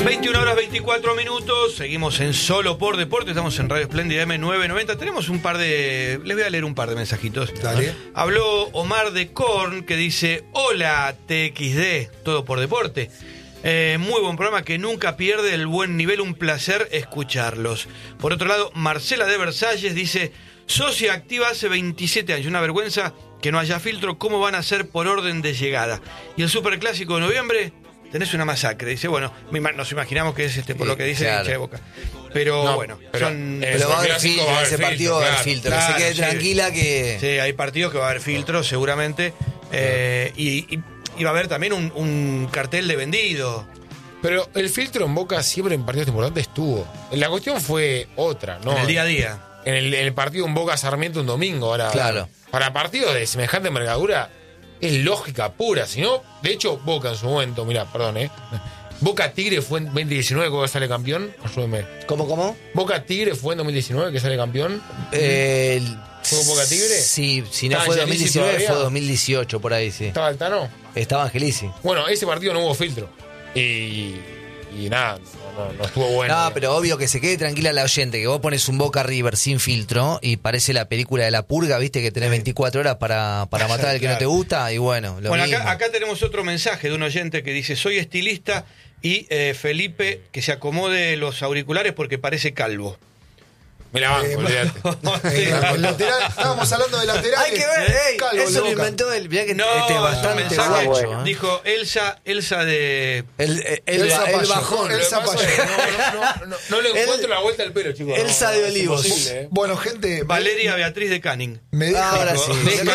21:24, seguimos en Solo por Deporte, estamos en Radio Espléndida M990, tenemos un par de... les voy a leer un par de mensajitos. Dale. Habló Omar de Korn, que dice: hola TXD, todo por deporte. Muy buen programa que nunca pierde el buen nivel, un placer escucharlos. Por otro lado, Marcela de Versalles dice: socia activa hace 27 años, una vergüenza que no haya filtro, ¿cómo van a ser por orden de llegada? Y el Superclásico de noviembre, tenés una masacre. Dice, bueno, nos imaginamos que es por lo que dice el hincha de Boca. Pero no, bueno, pero va a haber filtro, ese partido va a haber filtro. Claro, que se quede tranquila que... Sí, hay partidos que va a haber filtro seguramente. Y va a haber también un cartel de vendido. Pero el filtro en Boca siempre en partidos importantes estuvo. La cuestión fue otra, ¿no? En el día a día. En el partido en Boca Sarmiento un domingo. Ahora, claro. Para partidos de semejante envergadura es lógica pura. Si no, de hecho, Boca en su momento, mirá, perdón, Boca Tigre fue en 2019 que sale campeón. Ayúdeme. ¿Cómo? Boca Tigre fue en 2019 que sale campeón. ¿Fue Boca Tigre? Sí, si no fue 2019 fue 2018, por ahí, sí. ¿Estaba Altano? Estaba Angelici. Bueno, ese partido no hubo filtro. Y nada, no estuvo bueno. No, pero obvio que se quede tranquila la oyente, que vos pones un Boca River sin filtro y parece la película de La Purga, viste, que tenés 24 horas para matar al que no te gusta, y bueno, acá tenemos otro mensaje de un oyente que dice: soy estilista y Felipe, que se acomode los auriculares porque parece calvo. Me la banco, olvidate. Lateral, estábamos hablando de laterales. Hay que ver, eso lo inventó él. Mirá que es bastante guacho. Dijo Elsa de... El bajón. Elsa Payo. No le encuentro la vuelta al pelo, chicos. Elsa de Olivos. Bueno, gente... Valeria Beatriz de Canning. Me deja... Ahora sí.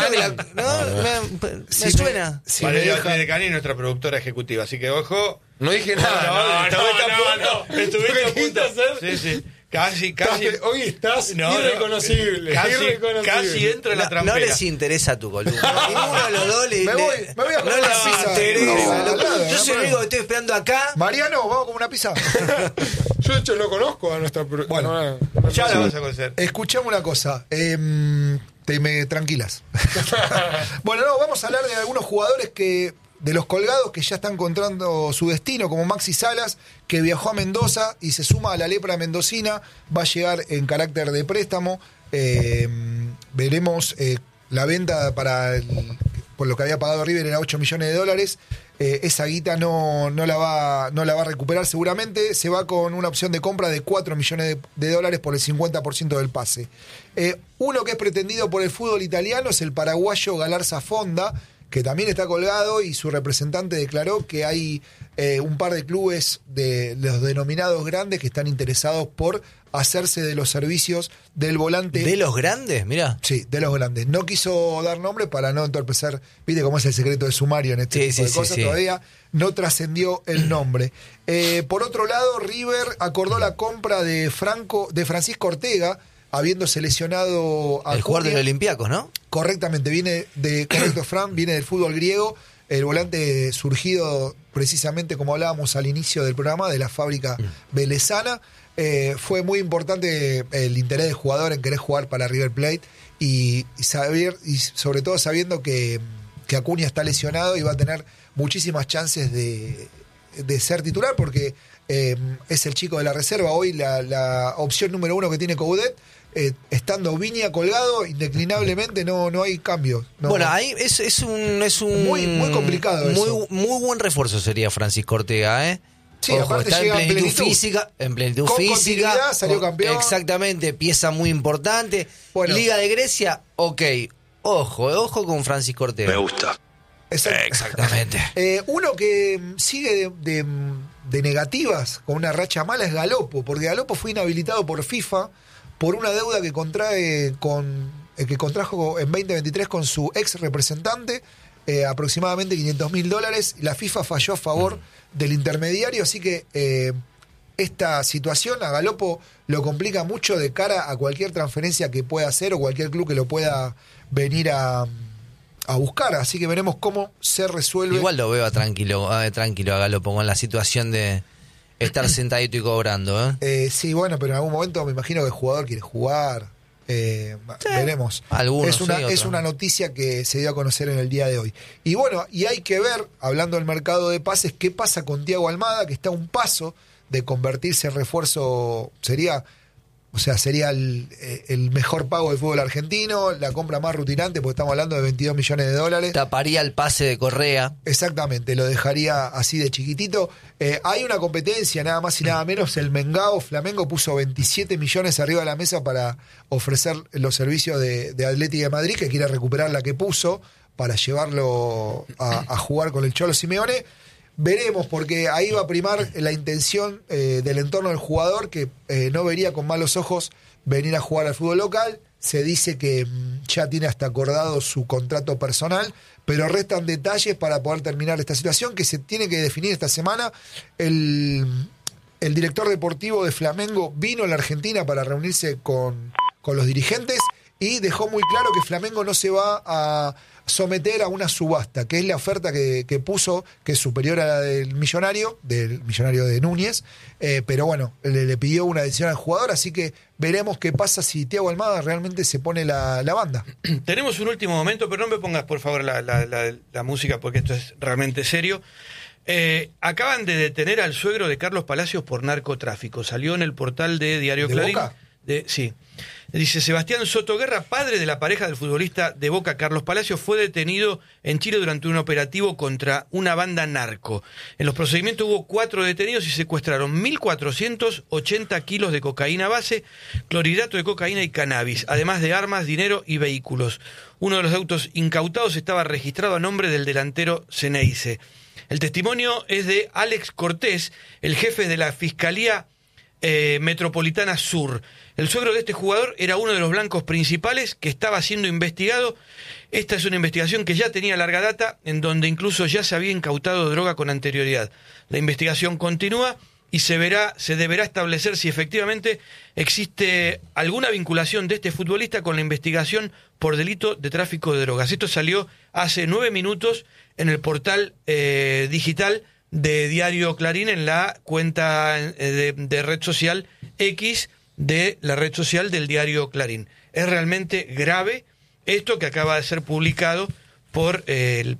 Me suena. Valeria Beatriz de Canning, nuestra productora ejecutiva. Así que, ojo... No dije nada. No. Estuviste a punto de hacer... Sí. Casi. Hoy estás irreconocible. Casi entra en la trampera. No les interesa tu columna. Ninguno de los dos me voy a comer una pizza. Yo soy el único que estoy esperando acá. Mariano, vamos a comer una pizza. Yo de hecho no conozco a nuestra... Bueno, ya la vas a conocer. Escuchame una cosa. Tranquilas. Bueno, vamos a hablar de algunos jugadores de los colgados que ya están encontrando su destino, como Maxi Salas, que viajó a Mendoza y se suma a la lepra mendocina, va a llegar en carácter de préstamo. Veremos la venta por lo que había pagado River era $8 millones. Esa guita no la va a recuperar seguramente. Se va con una opción de compra de $4 millones por el 50% del pase. Uno que es pretendido por el fútbol italiano es el paraguayo Galarza Fonda, que también está colgado, y su representante declaró que hay un par de clubes de los denominados grandes que están interesados por hacerse de los servicios del volante. ¿De los grandes? Mirá. Sí, de los grandes. No quiso dar nombre para no entorpecer, viste cómo es el secreto de sumario en este tipo de cosas. Todavía no trascendió el nombre. Por otro lado, River acordó la compra de Francisco Ortega, habiéndose lesionado a el jugador de los Olympiacos, ¿no? Correctamente, viene del fútbol griego, el volante surgido precisamente, como hablábamos al inicio del programa, de la fábrica velezana. Fue muy importante el interés del jugador en querer jugar para River Plate y sobre todo sabiendo que Acuña está lesionado y va a tener muchísimas chances de ser titular, porque es el chico de la reserva. Hoy la opción número 1 que tiene Coudet, estando Viña colgado, indeclinablemente no hay cambios. No. Bueno, ahí es un muy complicado eso. Muy buen refuerzo sería Francisco Ortega, Sí, ojo, aparte está llega en plenitud física, con continuidad, salió campeón. Exactamente, pieza muy importante. Bueno, Liga de Grecia, ok. Ojo con Francisco Ortega. Me gusta. Exactamente. Uno que sigue de negativas con una racha mala es Galopo, porque Galopo fue inhabilitado por FIFA por una deuda que contrajo en 2023 con su ex representante, aproximadamente $500,000. La FIFA falló a favor del intermediario, así que esta situación a Galopo lo complica mucho de cara a cualquier transferencia que pueda hacer o cualquier club que lo pueda venir a buscar, así que veremos cómo se resuelve. Igual lo veo tranquilo a Galopo con la situación de estar sentadito y cobrando. Sí, bueno, pero en algún momento me imagino que el jugador quiere jugar. Veremos. Algunos, es una noticia que se dio a conocer en el día de hoy. Y bueno, y hay que ver, hablando del mercado de pases, qué pasa con Thiago Almada, que está a un paso de convertirse en refuerzo, sería el mejor pago del fútbol argentino, la compra más rutinante, porque estamos hablando de $22 millones. Taparía el pase de Correa. Exactamente, lo dejaría así de chiquitito. Hay una competencia, nada más y nada menos, el Flamengo puso 27 millones arriba de la mesa para ofrecer los servicios de Atlético de Madrid, que quiere recuperar la que puso para llevarlo a jugar con el Cholo Simeone. Veremos, porque ahí va a primar la intención del entorno del jugador, que no vería con malos ojos venir a jugar al fútbol local. Se dice que ya tiene hasta acordado su contrato personal, pero restan detalles para poder terminar esta situación que se tiene que definir esta semana. El director deportivo de Flamengo vino a la Argentina para reunirse con los dirigentes y dejó muy claro que Flamengo no se va a someter a una subasta, que es la oferta que puso, que es superior a la del millonario de Núñez, pero bueno, le pidió una decisión al jugador, así que veremos qué pasa si Thiago Almada realmente se pone la banda. Tenemos un último momento, pero no me pongas por favor la música, porque esto es realmente serio. Acaban de detener al suegro de Carlos Palacios por narcotráfico. Salió en el portal de Diario Clarín. Boca? Sí. Dice: Sebastián Sotoguerra, padre de la pareja del futbolista de Boca Carlos Palacios, fue detenido en Chile durante un operativo contra una banda narco. En los procedimientos hubo 4 detenidos y secuestraron 1.480 kilos de cocaína base, clorhidrato de cocaína y cannabis, además de armas, dinero y vehículos. Uno de los autos incautados estaba registrado a nombre del delantero Ceneice. El testimonio es de Alex Cortés, el jefe de la Fiscalía Metropolitana Sur. El suegro de este jugador era uno de los blancos principales que estaba siendo investigado. Esta es una investigación que ya tenía larga data, en donde incluso ya se había incautado droga con anterioridad. La investigación continúa y se deberá establecer si efectivamente existe alguna vinculación de este futbolista con la investigación por delito de tráfico de drogas. Esto salió hace 9 minutos en el portal digital de Diario Clarín, en la cuenta de red social X de la red social del Diario Clarín. Es realmente grave esto que acaba de ser publicado por el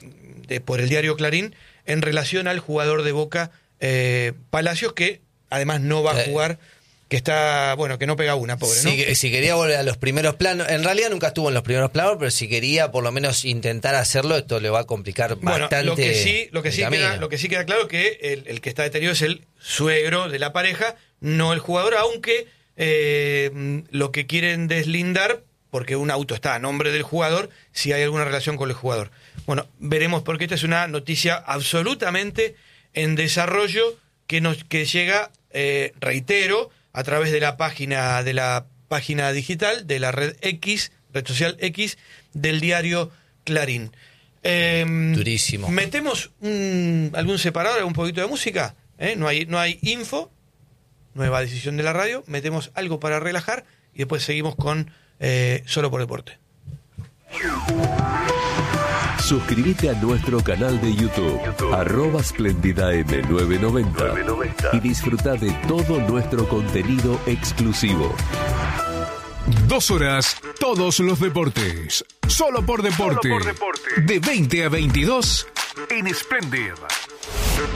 Diario Clarín en relación al jugador de Boca, Palacios, que además no va a jugar, que está, bueno, que no pega una, pobre, ¿no? Si quería volver a los primeros planos, en realidad nunca estuvo en los primeros planos, pero si quería por lo menos intentar hacerlo, esto le va a complicar bastante. Lo que sí queda claro que el que está detenido es el suegro de la pareja, no el jugador, aunque lo que quieren deslindar, porque un auto está a nombre del jugador, si hay alguna relación con el jugador. Bueno, veremos, porque esta es una noticia absolutamente en desarrollo que llega, reitero, a través de la página digital de la red social X del Diario Clarín. Durísimo. ¿Metemos algún separador, un poquito de música? No hay info, nueva decisión de la radio, metemos algo para relajar y después seguimos con Solo por Deporte. Suscríbete a nuestro canal de YouTube, @SplendidaM990 y disfruta de todo nuestro contenido exclusivo. 2 horas, todos los deportes. Solo por Deporte. De 20 a 22 en Splendid.